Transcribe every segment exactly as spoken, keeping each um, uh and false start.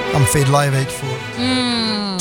Tam fidlaje, veď, furt. Mm.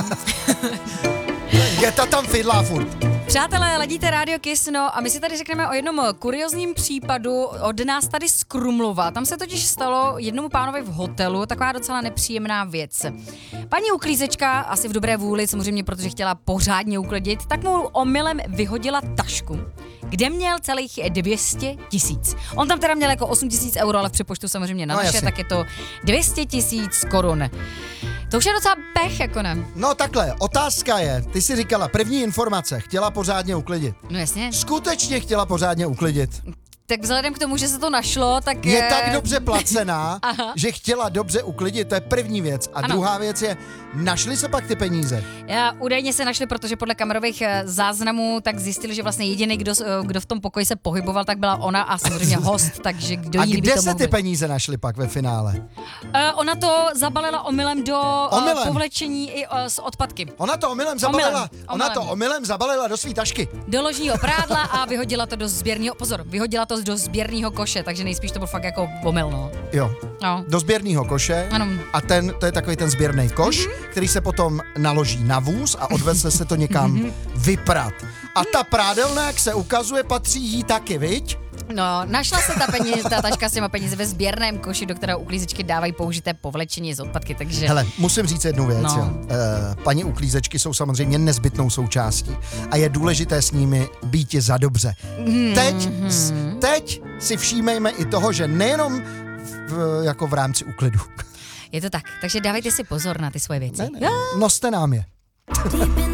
Geta tam fidlá furt. Přátelé, ladíte Radio Kiss, no a my si tady řekneme o jednom kuriozním případu od nás tady z Krumlova. Tam se totiž stalo jednomu pánovi v hotelu taková docela nepříjemná věc. Paní uklízečka, asi v dobré vůli, samozřejmě protože chtěla pořádně uklidit, tak mu omylem vyhodila tašku, kde měl celých dvě stě tisíc. On tam teda měl jako osm tisíc euro, ale v přepočtu samozřejmě na No, naše, jasně. tak je to dvě stě tisíc korun. To už je docela pech, jako ne? No takhle, otázka je, ty jsi říkala, první informace, chtěla pořádně uklidit. No jasně. Skutečně chtěla pořádně uklidit. Tak vzhledem k tomu, že se to našlo, tak... Je eh, tak dobře placená, Aha. že chtěla dobře uklidit, to je první věc. A Ano. druhá věc je, našli se pak ty peníze. Já, údajně se našli, protože podle kamerových eh, záznamů tak zjistili, že vlastně jediný, kdo, s- eh, kdo v tom pokoji se pohyboval, tak byla ona a samozřejmě host, takže kdo A jiný by kde to se mohl ty být. peníze našly pak ve finále? Eh, ona to zabalila omylem do eh, Omylem? povlečení i eh, s odpadky. Ona to omylem zabalila, Omylem, ona to omylem. omylem zabalila do svý tašky. Do ložního prádla a vyhodila to do sběrného, pozor, vyhodila to do sběrného koše, takže nejspíš to byl fakt jako omyl, no. Jo, no. do sběrného koše. Ano. A ten, to je takový ten sběrný koš, mm-hmm. který se potom naloží na vůz a odveze se to někam vyprat. A ta prádelna, jak se ukazuje, patří jí taky, viď? No, našla se ta, peníze, ta taška s těma peníze ve sběrném koši, do kterého uklízečky dávají použité povlečení z odpadky, takže... Hele, musím říct jednu věc, No. jo. E, paní uklízečky jsou samozřejmě nezbytnou součástí a je důležité s nimi být za dobře. Hmm. Teď, s- teď si všímejme i toho, že nejenom v, jako v rámci uklidu. Je to tak, takže dávejte si pozor na ty svoje věci. Ne, ne, noste nám je. Deep in